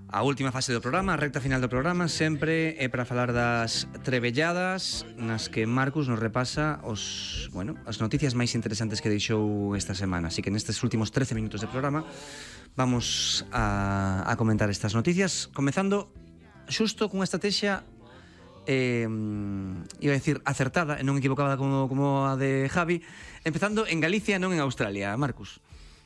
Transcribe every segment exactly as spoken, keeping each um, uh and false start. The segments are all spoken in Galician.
A última fase do programa, a recta final do programa, sempre é para falar das trebelladas nas que Marcus nos repasa os, bueno, as noticias máis interesantes que deixou esta semana. Así que nestes últimos trece minutos de programa vamos a, a comentar estas noticias, comezando xusto cunha estrategia eh, iba a decir acertada e non equivocada como, como a de Javi, empezando en Galicia, non en Australia. Marcus.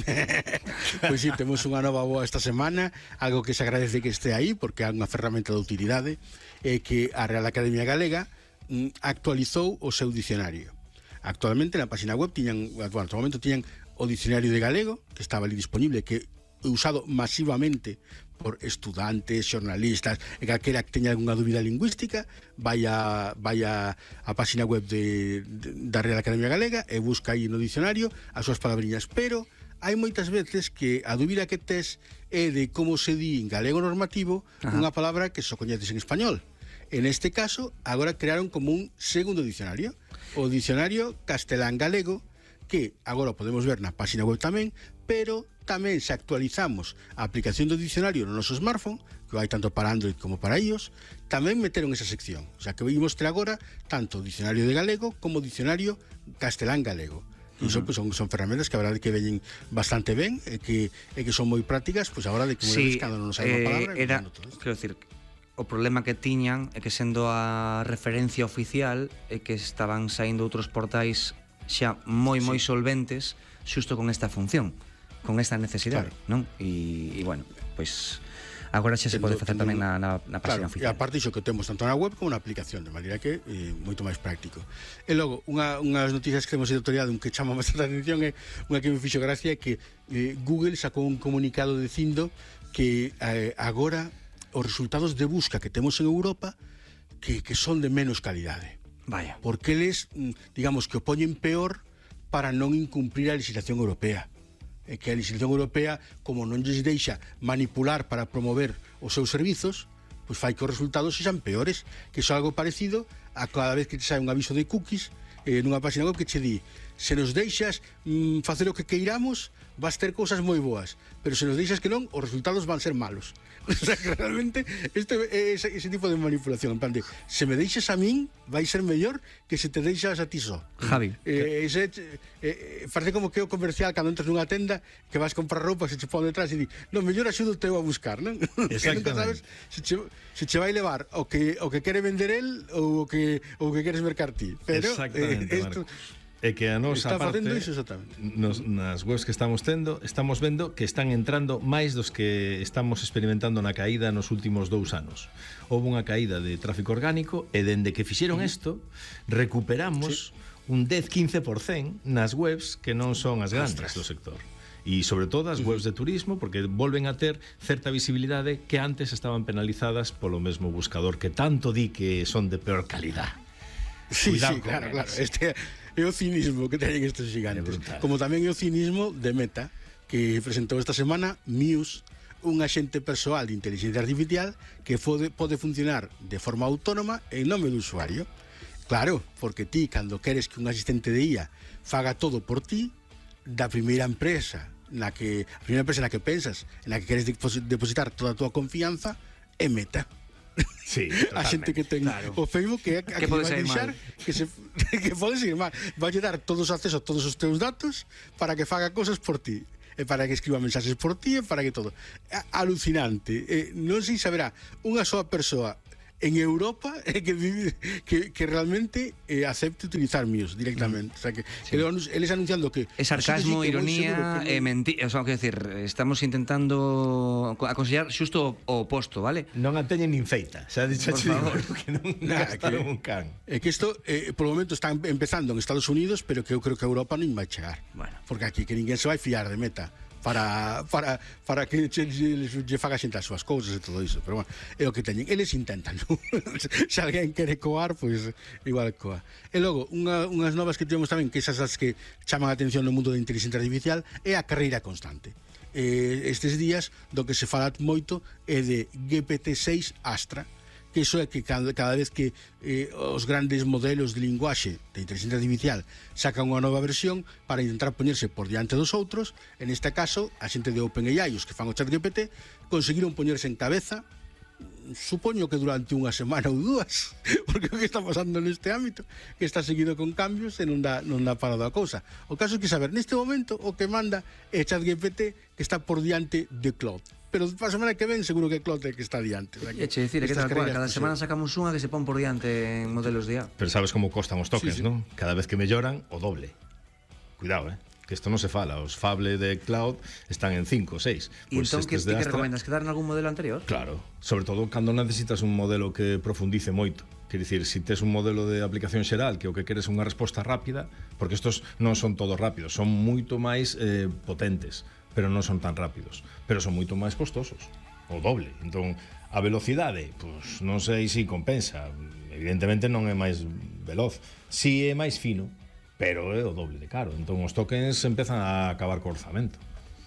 Pois si, temos unha nova boa esta semana, algo que se agradece que este aí, porque é unha ferramenta de utilidade, é que a Real Academia Galega mm, actualizou o seu dicionario. Actualmente na página web tiñan, bueno, no momento tiñan o dicionario de galego, que estaba ali disponible, que é usado masivamente por estudantes, xornalistas, e calquera que teña algunha dúbida lingüística, vai a, vai a, a página web de, de, da Real Academia Galega e busca aí no dicionario as súas palabriñas, pero hai moitas veces que a dúbida que tes é de como se di en galego normativo Ajá. unha palabra que só coñeces en español. En este caso, agora crearon como un segundo dicionario, o dicionario castelán-galego, que agora podemos ver na página web tamén, pero tamén se actualizamos a aplicación do dicionario no noso smartphone, que hai tanto para Android como para iOS, tamén meteron esa sección. O sea, que vimos ter agora tanto o dicionario de galego como o dicionario castelán-galego. Iso, pues, son, son ferramentas que a verdade que veñen bastante ben e que, e que son moi prácticas, pois pues, agora de que sí, cando non sabe eh, unha palabra era, quero dicir, o problema que tiñan é que sendo a referencia oficial é que estaban saindo outros portais xa moi moi sí. solventes xusto con esta función, con esta necesidade, claro. non? E, e bueno, pois agora xa se pode facer tamén na, na, na página claro, oficial. E aparte iso que temos tanto na web como na aplicación, de maneira que é eh, moito máis práctico. E logo, unha, unhas noticias que temos editoriado, un que chama bastante atención, é unha que me fixo gracia, é que eh, Google sacou un comunicado dicindo que eh, agora os resultados de busca que temos en Europa que, que son de menos calidade. Vaya. Porque eles, digamos, que o poñen peor para non incumprir a legislación europea. É que a legislación europea, como non lles deixa manipular para promover os seus servizos, pois fai que os resultados sexan peores, que é algo parecido a cada vez que te sai un aviso de cookies eh, nunha página web que che di: se nos deixas mm, facer o que queiramos, vas ter cousas moi boas, pero se nos deixas que non, os resultados van ser malos. O sea, que realmente este é ese, ese tipo de manipulación, en plan de, se me deixas a min, vai ser mellor que se te deixas a ti só. Javi. Eh, ese, eh, parece como que o comercial cando entras nunha tenda que vas comprar roupa, se che pon detrás e di: non, mellor axudo teu a buscar, non? Exactamente. Sabes se che, se che vai levar o que, o que quere vender el ou o que, o que queres mercar ti. Pero, exactamente, eh, esto, é que a nos está aparte iso nos, nas webs que estamos tendo estamos vendo que están entrando máis dos que estamos experimentando na caída nos últimos dous anos. Houve unha caída de tráfico orgánico e dende que fixeron isto recuperamos sí. un dez a quince por cento nas webs que non son as grandes do sector. E sobre todo as webs de turismo, porque volven a ter certa visibilidade que antes estaban penalizadas polo mesmo buscador que tanto di que son de peor calidad. Sí, sí, claro, claro. Este é o cinismo que teñen estes gigantes. Como tamén é o cinismo de Meta, que presentou esta semana Muse, un axente persoal de inteligencia artificial que pode, pode funcionar de forma autónoma en nome do usuario. Claro, porque ti, cando queres que un asistente de I A faga todo por ti, da primeira empresa na que a primeira empresa na que pensas, na que queres depositar toda a tua confianza, é Meta. Sí, a xente que ten claro. o Facebook que, que, que pode vai deixar que, se, que pode seguir mal, vai dar todos os accesos a todos os teus datos para que faga cosas por ti e para que escriba mensaxes por ti e para que todo. É alucinante. Eh, non sei saberá unha soa persoa en Europa eh, que, que, que realmente eh, acepte utilizar Muse directamente. Mm. O sea, que, sí. que eles anunciando que é sarcasmo, sí, ironía e mentira. O sea, quero decir, estamos intentando aconsellar xusto o oposto, vale? Non a teñen nin feita. Xa dicho por favor, que non gastaron un can. É que isto, eh, por o momento, está empezando en Estados Unidos, pero que eu creo que a Europa non vai chegar. Bueno. Porque aquí que ninguén se vai fiar de Meta para, para, para que lle, lle faga xente as súas cousas e todo iso. Pero bueno, é o que teñen. Eles intentan, ¿no? Se alguén quere coar, pois pues, igual coa. E logo, unha, unhas novas que tivemos tamén, que esas as que chaman a atención no mundo da inteligencia artificial, é a carreira constante. Eh, estes días do que se fala moito é de G P T seis Astra, que iso é que cada, cada vez que eh, os grandes modelos de linguaxe de inteligencia artificial sacan unha nova versión para intentar poñerse por diante dos outros, en este caso a xente de OpenAI, os que fan o ChatGPT, conseguiron poñerse en cabeza, supoño que durante unha semana ou dúas, porque o que está pasando neste ámbito que está seguido con cambios e non dá, non dá parado a cousa. O caso é que saber, neste momento o que manda é ChatGPT, que está por diante de Claude, pero para a semana que ven seguro que Claude é que está diante. O sea, que e che dicir, que tal cual, cada semana sacamos unha que se pon por diante en modelos de I A. Pero sabes como costan os tokens, Sí, sí. non? Cada vez que melloran, o doble. Cuidado, eh? Que isto non se fala. Os Fable de Cloud están en cinco, seis. E Pois entón, que, estes que de Astra- recomendas? Quedar en algún modelo anterior? Claro, sobre todo cando necesitas un modelo que profundice moito. Quer dicir, se tes un modelo de aplicación xeral que o que queres é unha resposta rápida, porque estos non son todos rápidos, son moito máis eh, potentes, pero non son tan rápidos, pero son moito máis costosos, o doble. Entón, a velocidade, pois non sei se compensa, evidentemente non é máis veloz, si é máis fino, pero é o doble de caro. Entón os tokens empezan a acabar co orzamento.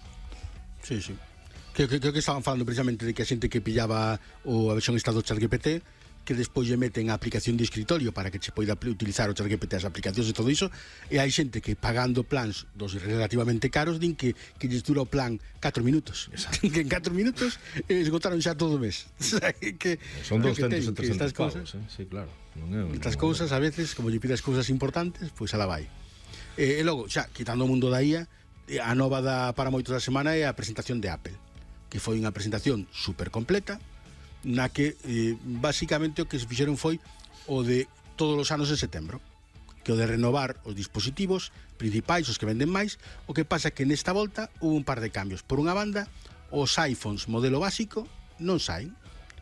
Sí, sí. Creo que, creo que estaban falando precisamente de que a xente que pillaba o a versión estado do ChatGPT, que despois lle meten a aplicación de escritorio para que che poida utilizar o ChatGPT, as aplicacións e todo iso, e hai xente que pagando plans dos relativamente caros din que, que lles dura o plan catro minutos. Exacto. Que en catro minutos eh, esgotaron xa todo o mes. O sea, que, Son creo que doscientos ten, e que trescentos estas pavos, cosas, eh? Sí, claro. Non é un, estas non é cousas a veces, como lle pidas cousas importantes, pois ala vai. E, e logo, xa, quitando o mundo da I A, a nova da, para moitos da semana é a presentación de Apple, que foi unha presentación super completa, na que eh, basicamente o que se fixeron foi o de todos os anos en setembro, que o de renovar os dispositivos principais, os que venden máis. O que pasa é que nesta volta hubo un par de cambios. Por unha banda, os iPhones modelo básico non saen,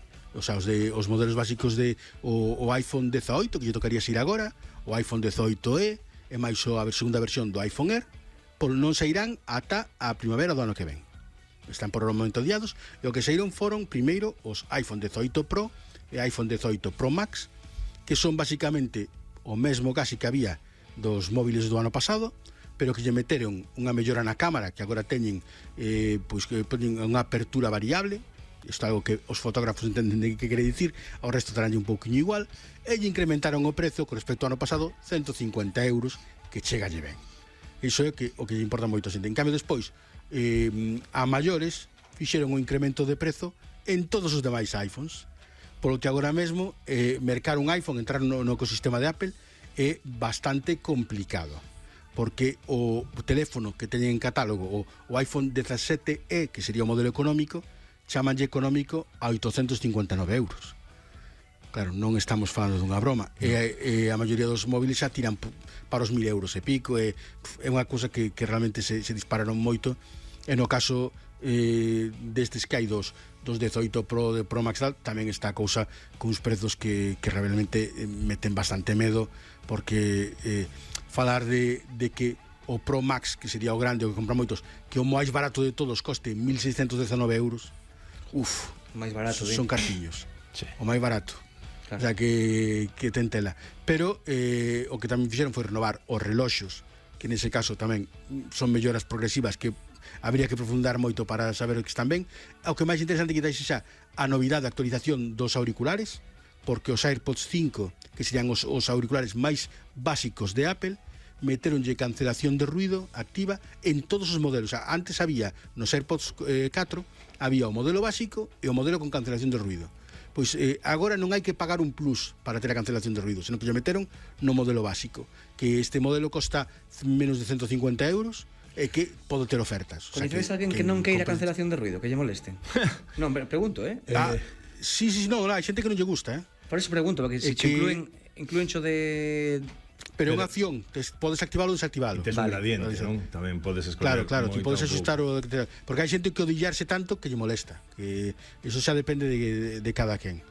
o sea, os, de, os modelos básicos de o, o iPhone dezaoito, que lle tocaría ir agora, o iPhone dezaoito e e máis o a segunda versión do iPhone Air, por non sairán ata a primavera do ano que ven. Están por o momento adiados, e o que saíron foron primeiro os iPhone dezaoito Pro e iPhone dezaoito Pro Max, que son basicamente o mesmo casi que había dos móviles do ano pasado, pero que lle meteron unha mellora na cámara, que agora teñen eh, pois que poñen unha apertura variable. Isto é algo que os fotógrafos entenden de que quere dicir, ao resto teránlle un pouquiño igual, e lle incrementaron o prezo con respecto ao ano pasado ciento cincuenta euros, que chega lle ben. Iso é que, o que lle importa moito a xente. En cambio, despois, eh, a maiores fixeron un incremento de prezo en todos os demais iPhones, polo que agora mesmo eh, mercar un iPhone, entrar no, no ecosistema de Apple é bastante complicado, porque o teléfono que teñen en catálogo, o, o iPhone dezasete e, que sería o modelo económico, chamanlle económico a oitocentos cincuenta e nove euros. Claro, non estamos falando dunha broma. No. E, e a maioría dos móviles xa tiran para os mil euros e pico, e é unha cousa que, que realmente se, se dispararon moito. E no caso eh, destes que hai dos, dos dezaoito Pro de Pro Max, tamén está a cousa con uns prezos que, que realmente meten bastante medo, porque eh, falar de, de que o Pro Max, que sería o grande, o que compran moitos, que o máis barato de todos coste mil seiscentos dezanove euros, uf, máis barato, son cartiños. Sí. O máis barato. Claro. O sea, que, que ten tela. Pero eh, o que tamén fixeron foi renovar os reloxos, que nese caso tamén son melloras progresivas que habría que profundar moito para saber o que están ben. O que máis interesante que tais xa a novidade de actualización dos auriculares, porque os AirPods cinco, que serían os, os auriculares máis básicos de Apple, meteronlle cancelación de ruido activa en todos os modelos. O sea, antes había nos AirPods eh, catro, había o modelo básico e o modelo con cancelación de ruido. Pois eh, agora non hai que pagar un plus para ter a cancelación de ruido, senón que lle meteron no modelo básico, que este modelo costa menos de ciento cincuenta euros e que pode ter ofertas. Coñecedes o sea, alguén que, que non queira cancelación de ruido, que lle moleste? Non, pregunto, eh? Ah, sí, sí, non, hai xente que non lle gusta, eh? Por eso pregunto, porque se que... incluen, incluen xo de... Pero é unha acción, podes activalo ou desactivalo. Tes vale, un gradiente, non? Tamén podes escoller. Claro, claro, ti podes ajustar o... Porque hai xente que odillarse tanto que lle molesta, que eso xa depende de, de, de cada quen.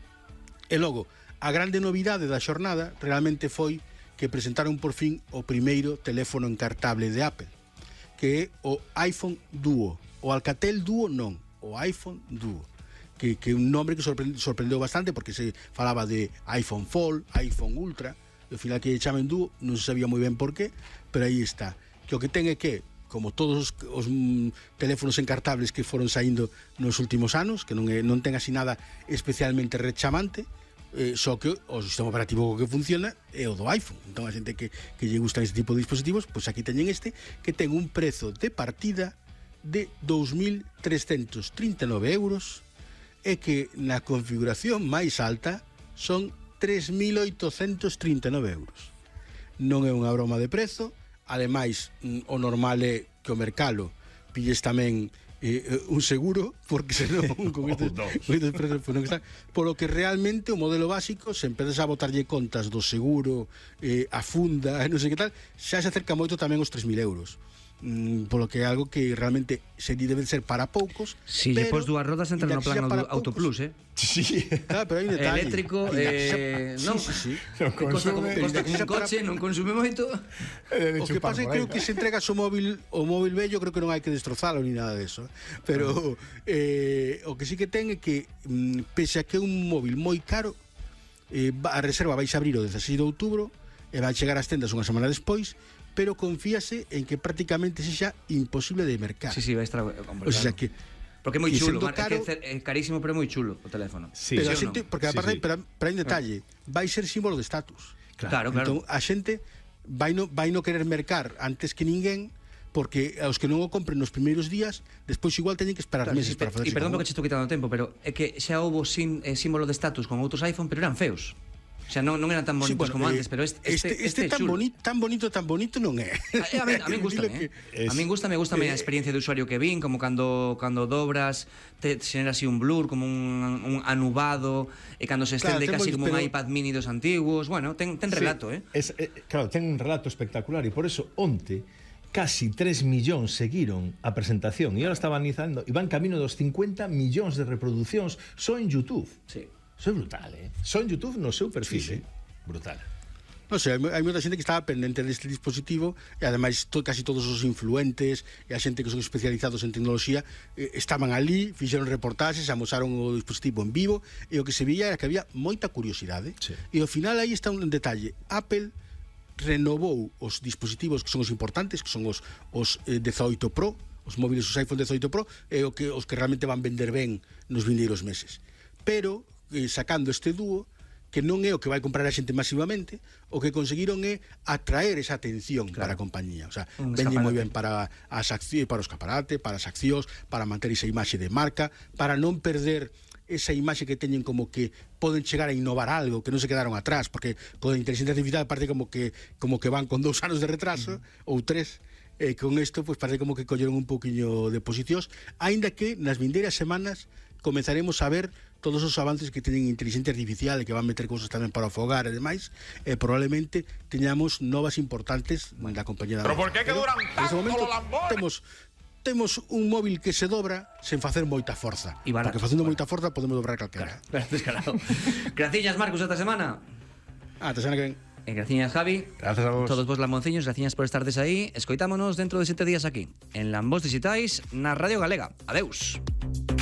E logo, a grande novidade da xornada realmente foi que presentaron por fin o primeiro teléfono encartable de Apple, que é o iPhone Duo. O Alcatel Duo non, o iPhone Duo, que, que é un nombre que sorprendeu, sorprendeu bastante, porque se falaba de iPhone Fold, iPhone Ultra, e ao final que chamen Duo non se sabía moi ben por qué, pero aí está. Que o que ten é que como todos os, os mm, teléfonos encartables que foron saindo nos últimos anos, que non, é, non ten así nada especialmente rechamante, eh, só que o sistema operativo que funciona é o do iPhone. Entón a xente que, que lle gustan este tipo de dispositivos, pois aquí teñen este, que ten un prezo de partida de dous mil trescentos trinta e nove euros e que na configuración máis alta son tres mil oitocentos trinta e nove euros. Non é unha broma de prezo. Ademais, o normal é que o mercado pilles tamén eh, un seguro, porque senón con estes, con estes prezos pues, non está. Por lo que realmente o modelo básico, se empezas a botarlle contas do seguro, eh, a funda, non sei que tal, xa se acerca moito tamén os tres mil euros. Mm, polo que é algo que realmente se debe ser para poucos. Si lle pos dúas rodas entra no plan Auto Plus, eh? Sí. Claro, pero hai un detalle. Eléctrico, eh, non, sí, sí, sí. Non costa como, consume, costa como un para- coche, non consume moito. O que pasa é que creo que se entregas o móvil o móvil vello, creo que non hai que destrozalo ni nada de eso, pero eh, o que sí que ten é que mm, pese a que é un móvil moi caro, eh, a reserva vais a abrir o dezasseis de outubro e vai chegar ás tendas unha semana despois, pero confíase en que prácticamente sexa imposible de mercar. Sí, sí, vai estar... Hombre, O sea claro. que Porque é moi que chulo, sendo man, é, que é carísimo, pero é moi chulo o teléfono. Sí. pero a Sí ou xente, non? porque Sí, aparte, sí. pero, pero hai un detalle, vai ser símbolo de estatus. Claro, claro. Entón, a xente vai no, vai no querer mercar antes que ninguén, porque aos que non o compren nos primeiros días, despois igual teñen que esperar Claro, meses e, para facerse. e perdón con porque che estou quitando tempo, pero é que xa houbo sim, eh, símbolo de estatus con outros iPhone, pero eran feos. O sea, non, non eran tan bonitos Sí, bueno, como eh, antes, pero este, este, este, este este é tan chulo. bonito, tan bonito, tan bonito non é. A, a, mí, a mí gusta, eh. Es- A mí gusta, me gusta eh, a experiencia de usuario que vin, como cando cando dobras, te xenera así un blur, como un, un anubado, e cando se Claro, estende ten casi moi- como un pero- iPad mini dos antiguos. Bueno, ten, ten relato, eh. Es, eh, claro, ten un relato espectacular e por eso onte casi tres millóns seguiron a presentación e ahora estaban analizando e van camino dos cincuenta millóns de reproduccións só en YouTube. Sí. Eso é brutal, eh? Só en YouTube no seu perfil, Sí, sí. eh? Brutal. Non sei, hai, hai moita xente que estaba pendente deste dispositivo e ademais to, casi todos os influentes e a xente que son especializados en tecnoloxía eh, estaban ali, fixeron reportaxes, amosaron o dispositivo en vivo e o que se veía era que había moita curiosidade. Sí. E ao final aí está un detalle. Apple renovou os dispositivos que son os importantes, que son os, os eh, dezaoito Pro, os móviles, os iPhone dezaoito Pro, e o que, os que realmente van vender ben nos vindeiros meses. Pero, eh, sacando este dúo, que non é o que vai comprar a xente masivamente, o que conseguiron é atraer esa atención claro. para a compañía. O sea, Un vende moi escaparate. ben para as accións, para o escaparate, para as accións, para manter esa imaxe de marca, para non perder esa imaxe que teñen como que poden chegar a innovar algo, que non se quedaron atrás, porque con a inteligencia artificial parece como que como que van con dous anos de retraso, uh-huh. ou tres, e con isto pues, parece como que colleron un poquinho de posicións, aínda que nas vindeiras semanas comenzaremos a ver todos os avances que teñen inteligencia artificial e que van meter cousas tamén para o fogar e demais, e probablemente teñamos novas importantes da compañía da Pero por que que duran tanto momento los lambones? temos temos un móvil que se dobra sen facer moita forza. E barato. Porque facendo moita forza podemos dobrar calquera. Claro, descarado. Graciñas, Marcos, esta semana. Ah, te semana que ven. E graciñas, Javi. Gracias a vos. Todos vos lamonciños, graciñas por estardes aí. Escoitámonos dentro de sete días aquí, en Lambos Digitais, na Radio Galega. Adeus.